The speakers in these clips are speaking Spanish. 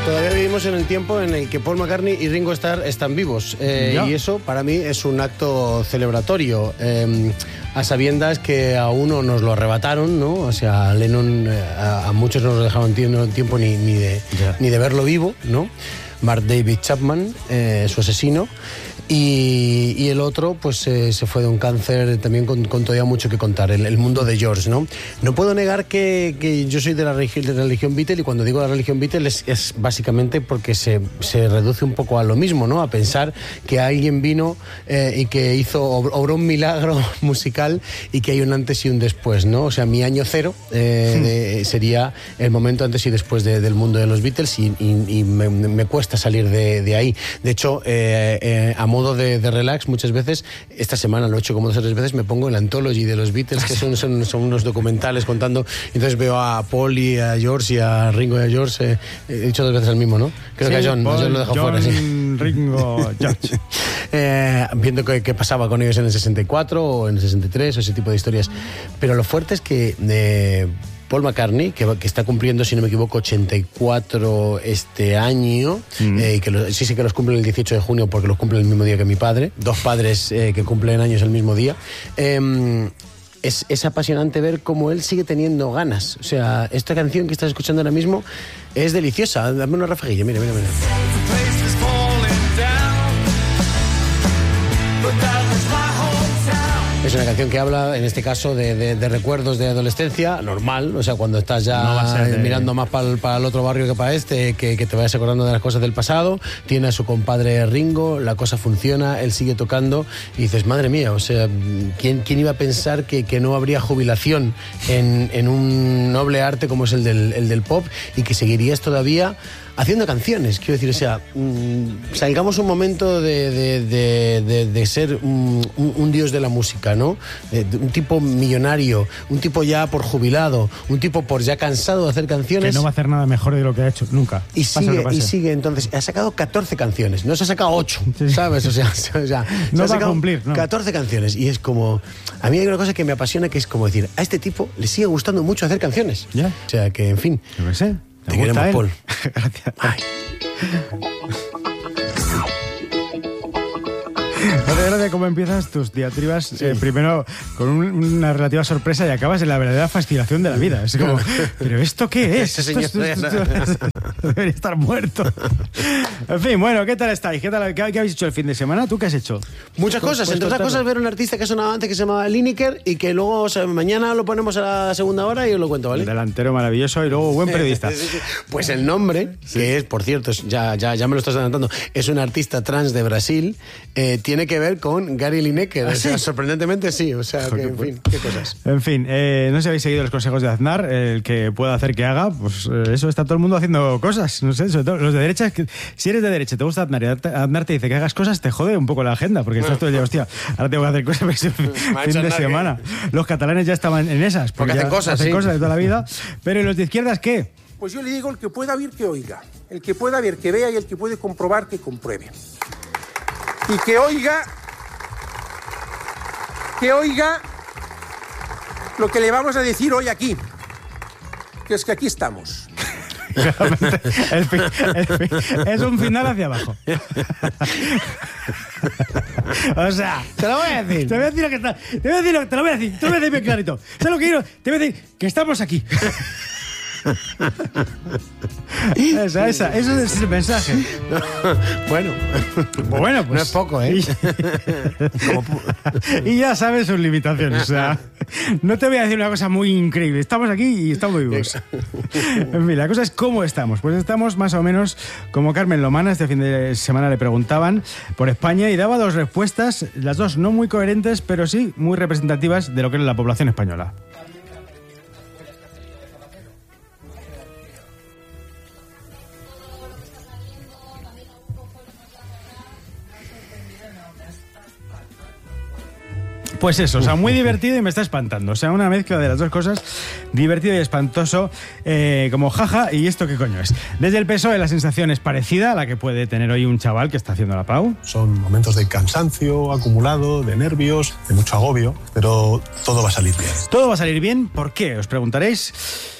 Todavía vivimos en el tiempo en el que Paul McCartney y Ringo Starr están vivos. Y eso, para mí, es un acto celebratorio. A sabiendas que a uno nos lo arrebataron, ¿no? O sea, Lennon, a muchos no nos dejaron tiempo ni de verlo vivo, ¿no? Mark David Chapman, su asesino. Y el otro, pues se fue de un cáncer también con todavía mucho que contar, el mundo de George, ¿no? No puedo negar que yo soy de la religión Beatle, y cuando digo la religión Beatle es básicamente porque se reduce un poco a lo mismo, ¿no? A pensar que alguien vino y que obró un milagro musical y que hay un antes y un después, ¿no? O sea, mi año cero sería el momento antes y después del mundo de los Beatles, y me cuesta salir de ahí. De hecho, a modo de relax, muchas veces, esta semana lo he hecho como 2 o 3 veces, me pongo el Anthology de los Beatles, que son unos documentales contando, entonces veo a Paul y a George y a Ringo y a George, he dicho 2 veces el mismo, ¿no? Creo que a John lo dejo fuera, sí. Ringo, George. Viendo qué pasaba con ellos en el 64 o en el 63 o ese tipo de historias. Pero lo fuerte es que Paul McCartney, que está cumpliendo, si no me equivoco, 84 este año, y que sí que los cumple el 18 de junio porque los cumple el mismo día que mi padre, 2 padres que cumplen años el mismo día. Es apasionante ver cómo él sigue teniendo ganas. O sea, esta canción que estás escuchando ahora mismo es deliciosa. Dame una rafajilla, mira. Es una canción que habla, en este caso, de recuerdos de adolescencia, normal, o sea, cuando estás ya mirando más para el otro barrio que para este, que te vayas acordando de las cosas del pasado. Tiene a su compadre Ringo, la cosa funciona, él sigue tocando, y dices, madre mía, o sea, ¿quién iba a pensar que no habría jubilación en un noble arte como es el del pop, y que seguirías todavía haciendo canciones? Quiero decir, o sea, salgamos un momento de ser un dios de la música, ¿no? Un tipo millonario, un tipo ya por jubilado, un tipo por ya cansado de hacer canciones. Que no va a hacer nada mejor de lo que ha hecho, nunca. Y sigue, entonces, ha sacado 14 canciones, no se ha sacado 8, ¿sabes? O sea no va a cumplir, ¿no? 14 canciones, y es como... A mí hay una cosa que me apasiona, que es como decir, a este tipo le sigue gustando mucho hacer canciones. ¿Ya? O sea, que, en fin... Yo qué sé. Te queremos, Paul. Gracias. Ay. Gracias, cómo empiezas tus diatribas, primero con una relativa sorpresa y acabas en la verdadera fascinación de la vida. Es como, ¿pero esto qué es? Debería estar muerto. En fin, bueno, ¿qué tal estáis? ¿Qué habéis hecho el fin de semana? ¿Tú qué has hecho? Muchas cosas. Entre otras cosas, ver un artista que ha sonado antes, que se llama Lineker, y que luego, o sea, mañana lo ponemos a la segunda hora y os lo cuento, ¿vale? Un delantero maravilloso y luego buen periodista. Pues el nombre, que es, por cierto, ya me lo estás adelantando, es un artista trans de Brasil, tiene que ver con Gary Lineker. ¿Ah, o sea, sí? Sorprendentemente sí. O sea, que, en fin, qué cosas. En fin, no sé si habéis seguido los consejos de Aznar, el que pueda hacer que haga, pues eso, está todo el mundo haciendo cosas. No sé, sobre todo los de derecha, si eres de derecha, te gusta Aznar y Aznar te dice que hagas cosas, te jode un poco la agenda, porque estás todo el día, hostia, ahora tengo que hacer cosas porque es fin de semana. Los catalanes ya estaban en esas, porque hacen cosas de toda la vida. Pero ¿y los de izquierdas qué? Pues yo le digo, el que pueda ver, que oiga. El que pueda ver, que vea, y el que puede comprobar, que compruebe. Y que oiga lo que le vamos a decir hoy aquí, que es que aquí estamos. Es un final hacia abajo. O sea, te lo voy a decir. Te voy a decir bien clarito. ¿Sabes lo que quiero? Te voy a decir que estamos aquí. Eso es el mensaje. Bueno, pues no es poco, ¿eh? Y ya sabes sus limitaciones. O sea, no te voy a decir una cosa muy increíble. Estamos aquí y estamos vivos. En fin, la cosa es cómo estamos. Pues estamos más o menos como Carmen Lomana. Este fin de semana le preguntaban por España y daba 2 respuestas, las 2 no muy coherentes, pero sí muy representativas de lo que es la población española. Pues eso, o sea, muy divertido y me está espantando. O sea, una mezcla de las 2 cosas, divertido y espantoso, como jaja, ¿y esto qué coño es? Desde el PSOE la sensación es parecida a la que puede tener hoy un chaval que está haciendo la PAU. Son momentos de cansancio acumulado, de nervios, de mucho agobio, pero todo va a salir bien. ¿Todo va a salir bien? ¿Por qué? Os preguntaréis.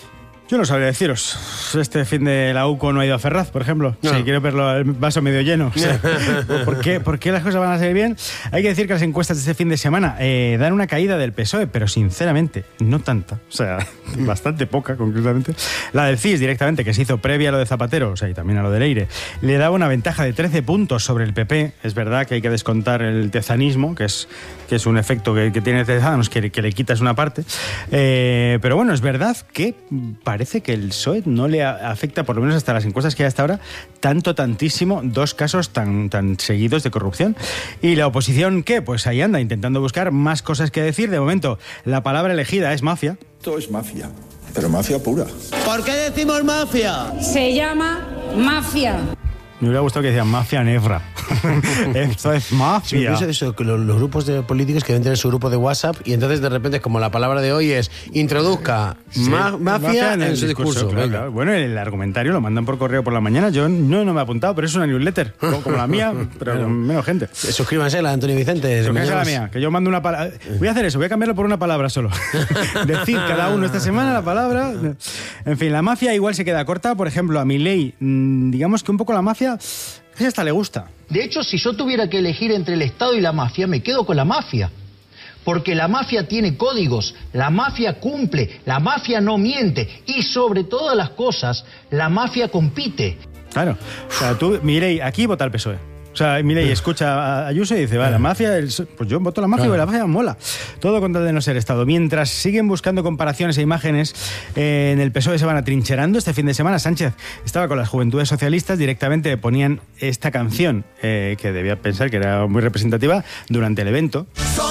Yo no sabría deciros. Este fin de la UCO no ha ido a Ferraz, por ejemplo. No. Sí, quiero verlo el vaso medio lleno. O sea, ¿por qué las cosas van a salir bien? Hay que decir que las encuestas de este fin de semana dan una caída del PSOE, pero sinceramente no tanta. O sea, bastante poca, concretamente. La del CIS directamente, que se hizo previa a lo de Zapatero, o sea, y también a lo de Leire, le daba una ventaja de 13 puntos sobre el PP. Es verdad que hay que descontar el tezanismo, que es un efecto que tiene Tezanos, que le quitas una parte. Pero bueno, es verdad que parece que el PSOE no le afecta, por lo menos hasta las encuestas que hay hasta ahora, tantísimo, 2 casos tan seguidos de corrupción. ¿Y la oposición qué? Pues ahí anda, intentando buscar más cosas que decir. De momento, la palabra elegida es mafia. Esto es mafia, pero mafia pura. ¿Por qué decimos mafia? Se llama mafia. Me hubiera gustado que decían mafia negra. Esto es mafia. Sí, eso, que los grupos de políticos que deben tener su grupo de WhatsApp y entonces de repente, como la palabra de hoy es introduzca mafia en su discurso. Claro. Bueno, el argumentario lo mandan por correo por la mañana. Yo no me he apuntado, pero es una newsletter, como la mía, pero con menos gente. Suscríbanse a la de Antonio Vicente. Suscríbanse a la mía, que yo mando una palabra. Voy a hacer eso, voy a cambiarlo por una palabra solo. Decir cada uno esta semana la palabra. En fin, la mafia igual se queda corta. Por ejemplo, a Milei, digamos que un poco la mafia esa hasta le gusta. De hecho, si yo tuviera que elegir entre el Estado y la mafia, me quedo con la mafia. Porque la mafia tiene códigos, la mafia cumple, la mafia no miente y sobre todas las cosas, la mafia compite. Claro, o sea, tú, Milei, aquí vota el PSOE. O sea, Milei escucha a Ayuso y dice, vale, la mafia, pues yo voto la mafia, porque la mafia mola. Todo con tal de no ser Estado. Mientras siguen buscando comparaciones e imágenes, en el PSOE se van atrincherando. Este fin de semana Sánchez estaba con las Juventudes Socialistas, directamente ponían esta canción, que debía pensar que era muy representativa, durante el evento.